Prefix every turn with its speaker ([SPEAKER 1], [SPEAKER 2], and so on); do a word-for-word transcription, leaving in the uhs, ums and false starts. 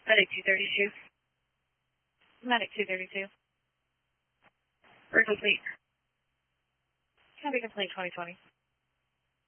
[SPEAKER 1] Medic two thirty-two.
[SPEAKER 2] Medic two thirty-two.
[SPEAKER 1] We're complete.
[SPEAKER 2] Copy complete twenty twenty.